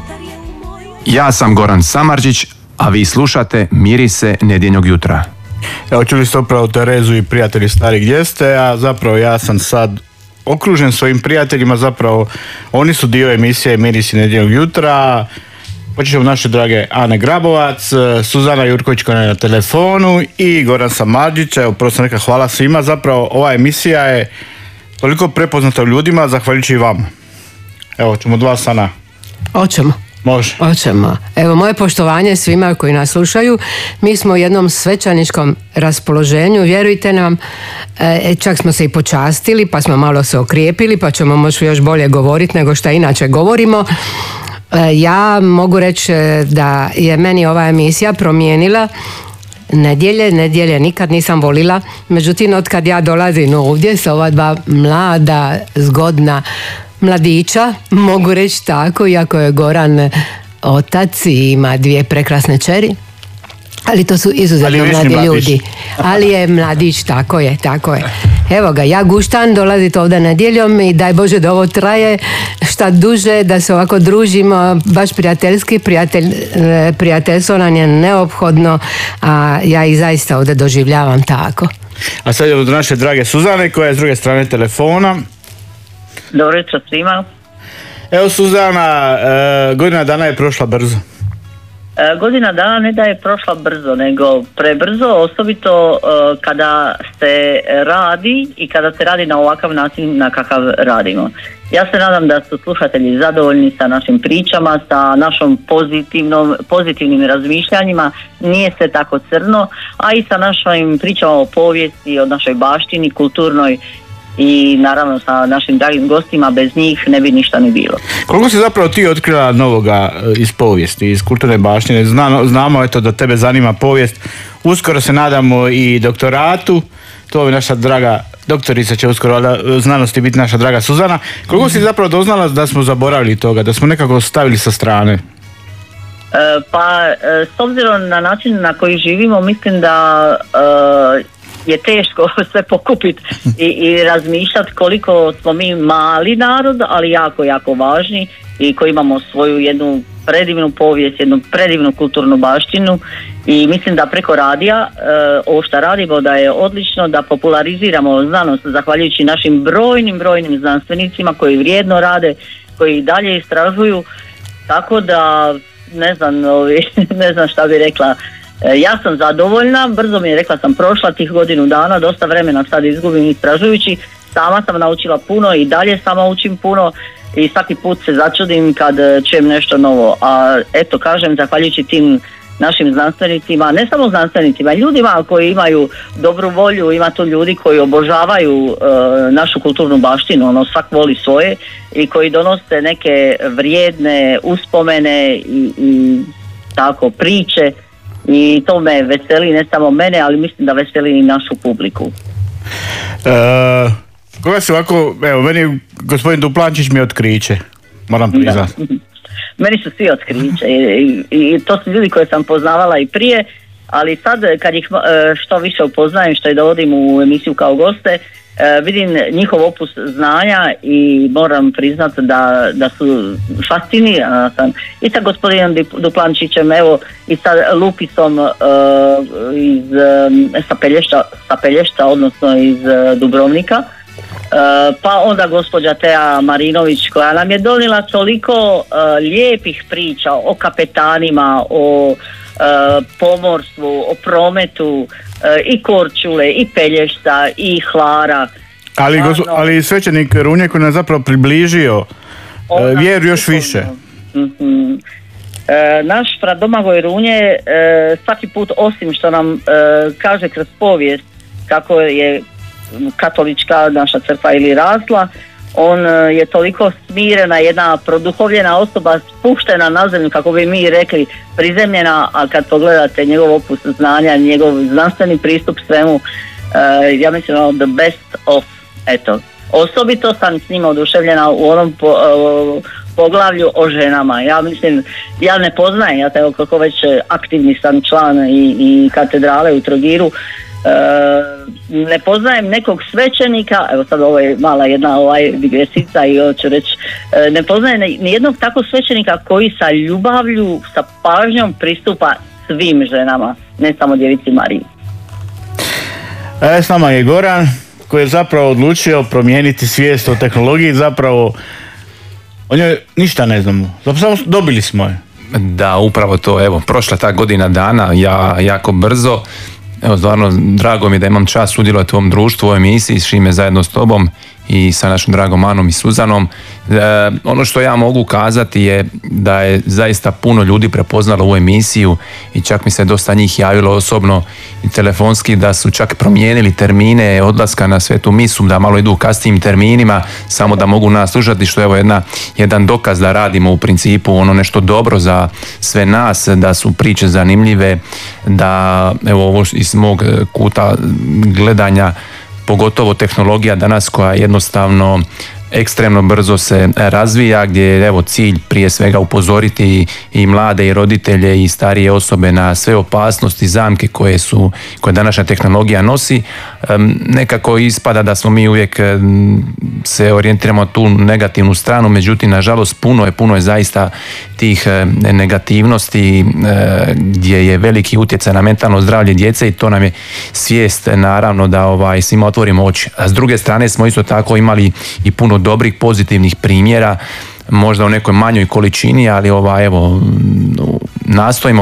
Ja sam Goran Samardžić, a vi slušate Mirise nedjeljnog jutra. Evo, čuli ste upravo Terezu i prijatelji stari, gdje ste, a zapravo ja sam sad okružen svojim prijateljima, zapravo oni su dio emisije Mirisi nedjeljnog jutra. Počnemo naše drage Ane Grabovac, Suzana Jurković koja je na telefonu i Goran Samardžić. Evo, prvo sam rekao hvala svima, zapravo ova emisija je toliko prepoznata u ljudima, zahvaljujući i vama. Evo, ćemo od vas, Ana. Hoćemo. Može. Hoćemo. Evo, moje poštovanje svima koji nas slušaju. Mi smo u jednom svećaničkom raspoloženju, vjerujte nam, čak smo se i počastili, pa smo malo se okrijepili, pa ćemo moći još bolje govoriti nego što inače govorimo. Ja mogu reći da je meni ova emisija promijenila. Nedjelje nikad nisam volila, međutim od kad ja dolazim ovdje sa ova dva mlada, zgodna mladića, mogu reći tako, iako je Goran otac i ima dvije prekrasne čeri, ali to su izuzetno mladi ljudi. Ali je mladić, tako je. Evo ga, ja guštan, dolazite ovdje nedjeljom i daj Bože da ovo traje šta duže, da se ovako družimo, baš prijateljski, prijateljstvo nam je neophodno, a ja ih zaista ovdje doživljavam tako. A sad je od naše drage Suzane koja je s druge strane telefona. Dobro jutro svima. Evo Suzana, godina dana je prošla brzo. Godina dana ne da je prošla brzo, nego prebrzo, osobito kada se radi i kada se radi na ovakav način na kakav radimo. Ja se nadam da su slušatelji zadovoljni sa našim pričama, sa našom pozitivnim razmišljanjima, nije sve tako crno, a i sa našim pričama o povijesti, o našoj baštini, kulturnoj, i naravno sa našim dragim gostima, bez njih ne bi ništa ni bilo. Koliko si zapravo ti otkrila novoga iz povijesti, iz kulturne baštine? Znamo eto da tebe zanima povijest, uskoro se nadamo i doktoratu, to je naša draga doktorica će uskoro znanosti biti naša draga Suzana. Koliko si zapravo doznala da smo zaboravili toga, da smo nekako stavili sa strane? S obzirom na način na koji živimo, mislim da je teško sve pokupiti i razmišljati koliko smo mi mali narod, ali jako, jako važni i koji imamo svoju jednu predivnu povijest, jednu predivnu kulturnu baštinu i mislim da preko radija ovo što radimo da je odlično, da populariziramo znanost zahvaljujući našim brojnim znanstvenicima koji vrijedno rade, koji dalje istražuju, tako da ne znam šta bi rekla. Ja sam zadovoljna, brzo mi je, rekla sam, prošla tih godinu dana, dosta vremena sad izgubim istražujući, sama sam naučila puno i dalje sama učim puno i svaki put se začudim kad čujem nešto novo, a eto kažem, zahvaljujući tim našim znanstvenicima, ne samo znanstvenicima, ljudima koji imaju dobru volju, ima tu ljudi koji obožavaju našu kulturnu baštinu, svak voli svoje i koji donose neke vrijedne uspomene i tako priče. I to me veseli, ne samo mene, ali mislim da veseli i našu publiku. Koga se ovako, evo, meni gospodin Duplančić mi je otkriće, moram priznati. Meni su svi otkriće i to su ljudi koje sam poznavala i prije, ali sad kad ih što više upoznajem, što je dovodim u emisiju kao goste, vidim njihov opus znanja i moram priznati da su fascinirana sam i sa gospodinom Duplančićem, evo i sa Lupisom sa Pelješca, odnosno iz Dubrovnika, pa onda gospođa Teja Marinović koja nam je donijela toliko lijepih priča o kapetanima, o pomorstvu, o prometu, i Korčule, i Pelješca, i Hlara. Ali svećenik Runje koji nam zapravo približio vjeru još više. Naš fra Domagoj Runje svaki put, osim što nam kaže kroz povijest kako je katolička naša crkva ili rasla, on je toliko smirena, jedna produhovljena osoba, spuštena na zemlju, kako bi mi rekli, prizemljena, a kad pogledate njegov opus znanja, njegov znanstveni pristup svemu, ja mislim the best of, eto. Osobito sam s njima oduševljena u onom poglavlju o ženama. Ja mislim, ja ne poznajem, ja kako već aktivni sam član i katedrale u Trogiru, ne poznajem nekog svećenika, evo sad ovo je mala jedna digresica i hoću reći, ne poznajem ni jednog takvog svećenika koji sa ljubavlju, sa pažnjom pristupa svim ženama, ne samo djevici Mariji. S nama je Goran koji je zapravo odlučio promijeniti svijest o tehnologiji, zapravo o njoj ništa ne znamo, zapravo dobili smo je. Da, upravo to, evo, prošla ta godina dana, jako brzo. Evo, stvarno, drago mi je da imam čast sudjelovati u ovom društvu, u ovoj emisiji, Šime, zajedno s tobom i sa našom dragom Anom i Suzanom. Ono što ja mogu kazati je da je zaista puno ljudi prepoznalo ovu emisiju i čak mi se dosta njih javilo osobno i telefonski da su čak promijenili termine odlaska na svetu misu, da malo idu u kasnijim terminima, samo da mogu nas slušati, što je evo jedan dokaz da radimo u principu ono nešto dobro za sve nas, da su priče zanimljive, da evo ovo iz mog kuta gledanja, pogotovo tehnologija danas koja jednostavno ekstremno brzo se razvija, gdje je evo cilj prije svega upozoriti i mlade i roditelje i starije osobe na sve opasnosti, zamke koje današnja tehnologija nosi. Nekako ispada da smo mi uvijek se orijentiramo tu negativnu stranu, međutim nažalost puno je zaista tih negativnosti gdje je veliki utjecaj na mentalno zdravlje djece i to nam je svijest naravno da svima otvorimo oči. A s druge strane smo isto tako imali i puno dobrih pozitivnih primjera, možda u nekoj manjoj količini, ali nastojimo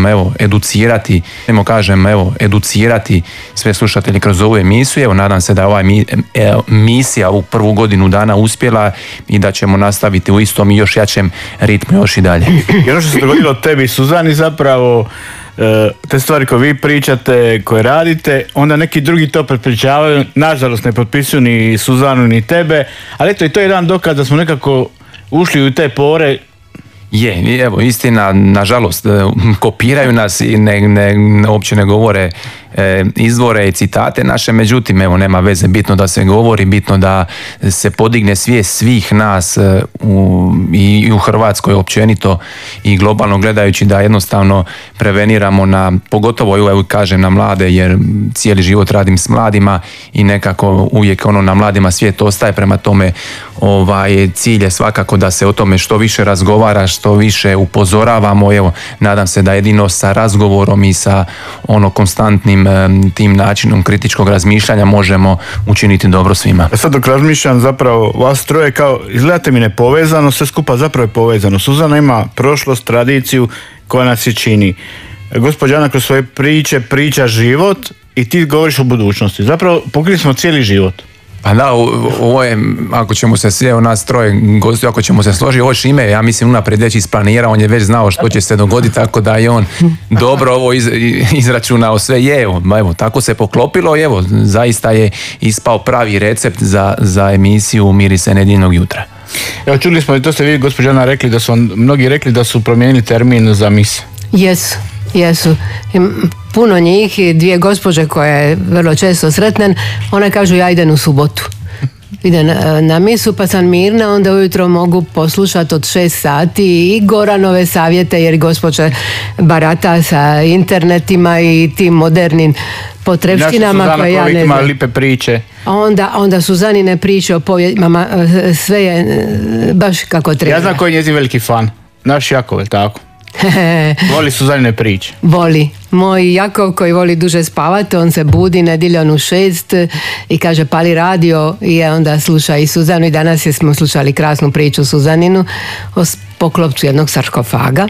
educirati sve slušatelje kroz ovu emisiju. Evo, nadam se da je ova emisija u prvu godinu dana uspjela i da ćemo nastaviti u istom i još jačem ritmu još i dalje. I ono što se dogodilo tebi, Suzani, zapravo te stvari koje vi pričate, koje radite, onda neki drugi to prepričavaju, nažalost ne potpisuju ni Suzanu ni tebe, ali eto i to je jedan dokaz da smo nekako ušli u te pore. Evo, istina, nažalost, kopiraju nas i uopće ne govore izvore i citate naše, međutim, evo, nema veze, bitno da se govori, bitno da se podigne svijest svih nas i u Hrvatskoj općenito i globalno gledajući, da jednostavno preveniramo pogotovo, evo kažem, na mlade, jer cijeli život radim s mladima i nekako uvijek na mladima svijet ostaje, prema tome cilj je svakako da se o tome što više razgovara, što više upozoravamo. Evo, nadam se da jedino sa razgovorom i sa konstantnim tim načinom kritičkog razmišljanja možemo učiniti dobro svima. Sad dok razmišljam, zapravo vas troje izgledate mi nepovezano, sve skupa zapravo je povezano. Suzana ima prošlost, tradiciju koja nas je čini. Gospođa Ana kroz svoje priče priča život i ti govoriš o budućnosti. Zapravo pokrili smo cijeli život. Pa da, ovo je, ako ćemo se sve, nas troje gostiju, ako ćemo se složiti, ovo Šime, ja mislim unaprijed već isplanirao, on je već znao što će se dogoditi, tako da je on dobro ovo izračunao sve. Evo, tako se poklopilo i evo, zaista je ispao pravi recept za emisiju Mirise nedjeljnog jutra. Evo, čuli smo i to ste vi, gospođa Ana, rekli da su mnogi rekli da su promijenili termin za mise. Jesu. Puno njih i dvije gospođe koje vrlo često sretnem, one kažu ja idem u subotu. Idem na misu pa sam mirna, onda ujutro mogu poslušati od 6 sati i Goranove savjete, jer gospođe barata sa internetima i tim modernim potrepštinama koje ja ne znam. Lipe priče. Onda Suzanine priče o povijestima, sve je baš kako treba. Ja znam koji je njezin veliki fan. Naš Jakov, je tako? Voli Suzanine priče. Voli. Moj Jakov koji voli duže spavati, on se budi nedjeljom u 6 i kaže pali radio i onda sluša i Suzanu, i danas smo slušali krasnu priču Suzaninu o poklopcu jednog sarkofaga.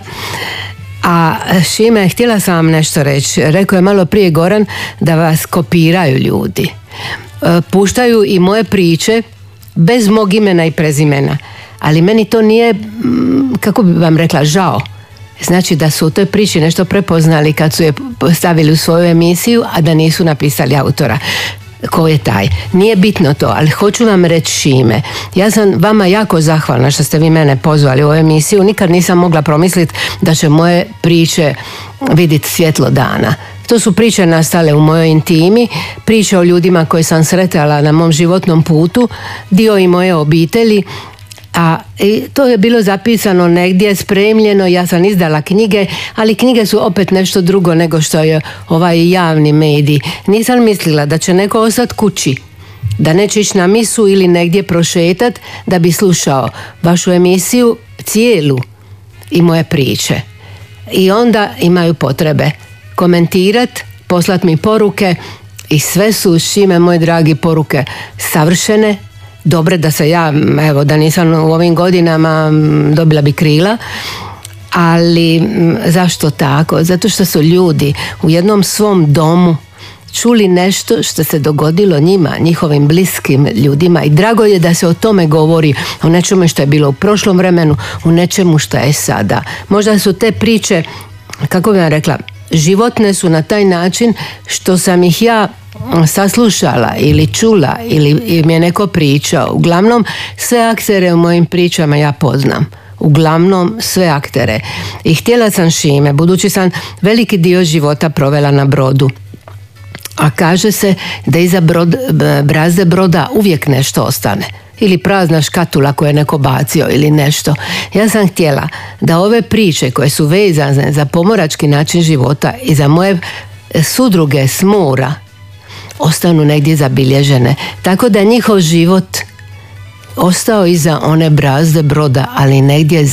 A Šime, htjela sam vam nešto reći. Rekao je malo prije Goran da vas kopiraju ljudi. Puštaju i moje priče bez mog imena i prezimena. Ali meni to nije, kako bi vam rekla, žao. Znači da su u toj priči nešto prepoznali kad su je stavili u svoju emisiju, a da nisu napisali autora. Ko je taj? Nije bitno to, ali hoću vam reći Šime. Ja sam vama jako zahvalna što ste vi mene pozvali u ovu emisiju. Nikad nisam mogla promisliti da će moje priče vidjeti svjetlo dana. To su priče nastale u mojoj intimi, priče o ljudima koje sam sretala na mom životnom putu, dio i moje obitelji, A to je bilo zapisano negdje, spremljeno, ja sam izdala knjige, ali knjige su opet nešto drugo nego što je ovaj javni medij. Nisam mislila da će neko ostati kući, da neće ići na misu ili negdje prošetat da bi slušao vašu emisiju cijelu i moje priče. I onda imaju potrebe komentirat, poslat mi poruke i sve su, Šime moj dragi, poruke savršene, dobre, da se ja, evo, da nisam u ovim godinama, dobila bi krila. Ali zašto tako? Zato što su ljudi u jednom svom domu čuli nešto što se dogodilo njima, njihovim bliskim ljudima, i drago je da se o tome govori, o nečemu što je bilo u prošlom vremenu, u nečemu što je sada. Možda su te priče, kako bih vam rekla, životne su na taj način što sam ih ja saslušala ili čula ili mi je neko pričao. Uglavnom sve aktere u mojim pričama ja poznam. Uglavnom sve aktere. I htjela sam, Šime, budući sam veliki dio života provela na brodu, a kaže se da iza brazde broda uvijek nešto ostane. Ili prazna škatula koju je neko bacio ili nešto. Ja sam htjela da ove priče koje su vezane za pomorački način života i za moje sudruge s mora ostanu negdje zabilježene. Tako da njihov život ostao iza one brazde broda, ali negdje